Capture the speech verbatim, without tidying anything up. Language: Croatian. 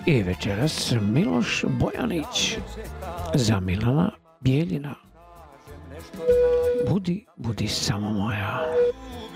I večeras Miloš Bojanić za Milana Bijeljina. Budi, budi samo moja.